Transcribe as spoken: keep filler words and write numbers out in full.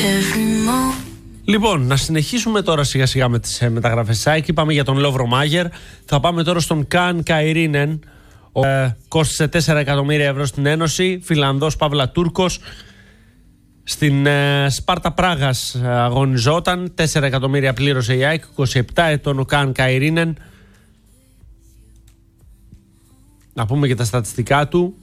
Λοιπόν, να συνεχίσουμε τώρα σιγά σιγά με τις ε, μεταγραφές ΣΑΕΚ. Είπαμε για τον Λόβρο Μάγερ. Θα πάμε τώρα στον Καν Καϊρίνεν. Ο, ε, κόστησε τέσσερα εκατομμύρια ευρώ στην Ένωση. Φιλανδός Παύλα Τούρκος. Στην ε, Σπάρτα Πράγας ε, αγωνιζόταν. τέσσερα εκατομμύρια πλήρωσε η ΑΕΚ. είκοσι επτά ετών ο Καν Καϊρίνεν. Να πούμε και τα στατιστικά του.